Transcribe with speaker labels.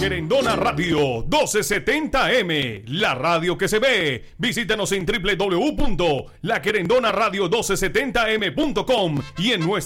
Speaker 1: Querendona Radio 1270M, la radio que se ve. Visítanos en www.laquerendonaradio1270m.com y en nuestra